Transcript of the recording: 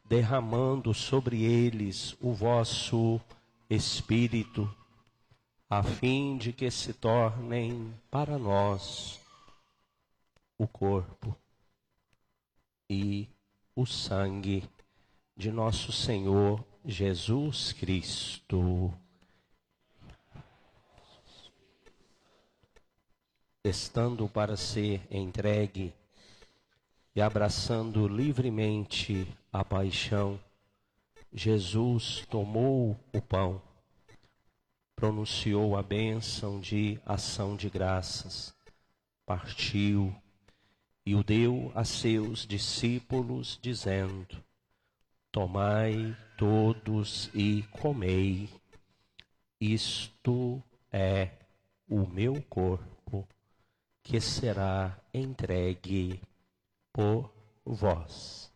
derramando sobre eles o vosso Espírito, a fim de que se tornem para nós o corpo e o sangue de nosso Senhor Jesus Cristo. Estando para ser entregue e abraçando livremente a paixão, Jesus tomou o pão, pronunciou a bênção de ação de graças, partiu e o deu a seus discípulos, dizendo: tomai todos e comei, isto é o meu corpo, que será entregue por vós.